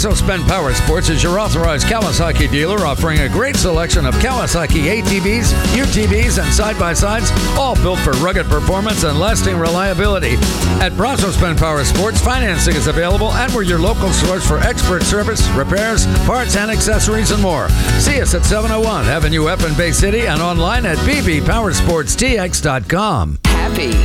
Brazos Penn Power Sports is your authorized Kawasaki dealer, offering a great selection of Kawasaki ATVs, UTVs, and side-by-sides, all built for rugged performance and lasting reliability. At Brazos Penn Power Sports, financing is available, and we're your local source for expert service, repairs, parts, and accessories, and more. See us at 701 Avenue F in Bay City and online at bbpowersportstx.com. Happy